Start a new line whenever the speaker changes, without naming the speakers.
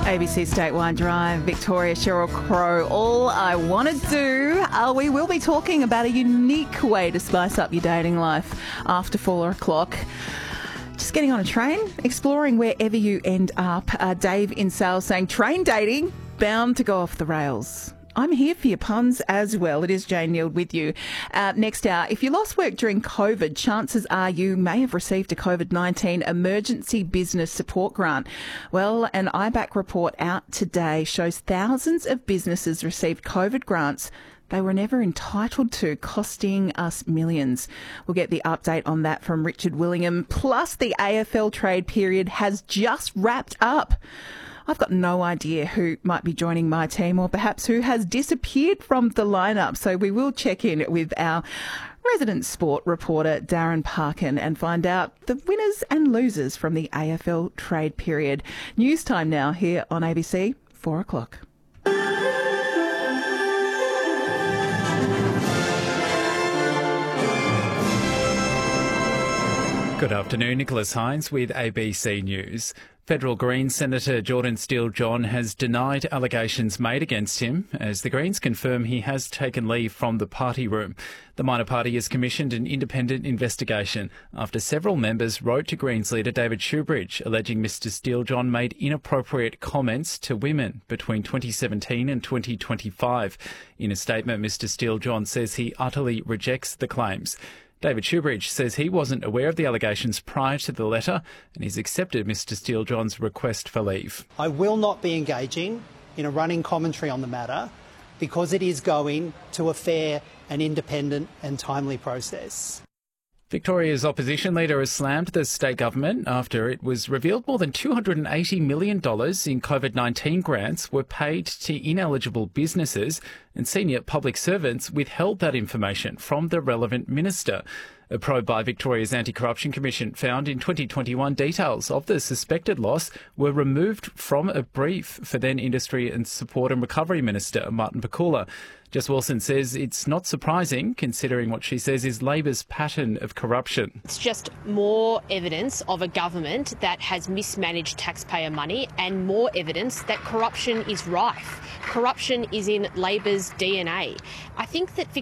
ABC Statewide Drive, Victoria, Sheryl Crow. All I want to do, we will be talking about a unique way to spice up your dating life after 4 o'clock. Just getting on a train, exploring wherever you end up. Dave in Sales saying, train dating, bound to go off the rails. I'm here for your puns as well. It is Jane Neild with you. Next hour, if you lost work during COVID, chances are you may have received a COVID-19 emergency business support grant. Well, an IBAC report out today shows thousands of businesses received COVID grants they were never entitled to, costing us millions. We'll get the update on that from Richard Willingham. Plus, the AFL trade period has just wrapped up. I've got no idea who might be joining my team or perhaps who has disappeared from the lineup. So we will check in with our resident sport reporter, Darren Parkin, and find out the winners and losers from the AFL trade period. News time now here on ABC, 4 o'clock.
Good afternoon, Nicholas Hines with ABC News. Federal Greens Senator Jordan Steele-John has denied allegations made against him as the Greens confirm he has taken leave from the party room. The minor party has commissioned an independent investigation after several members wrote to Greens leader David Shoebridge alleging Mr Steele-John made inappropriate comments to women between 2017 and 2025. In a statement, Mr Steele-John says he utterly rejects the claims. David Shoebridge says he wasn't aware of the allegations prior to the letter and he's accepted Mr Steele-John's request for leave.
I will not be engaging in a running commentary on the matter because it is going to a fair and independent and timely process.
Victoria's opposition leader has slammed the state government after it was revealed more than $280 million in COVID-19 grants were paid to ineligible businesses, and senior public servants withheld that information from the relevant minister. A probe by Victoria's Anti-Corruption Commission found in 2021 details of the suspected loss were removed from a brief for then Industry and Support and Recovery Minister Martin Pakula. Jess Wilson says it's not surprising, considering what she says is Labor's pattern of corruption.
It's just more evidence of a government that has mismanaged taxpayer money and more evidence that corruption is rife. Corruption is in Labor's DNA. I think that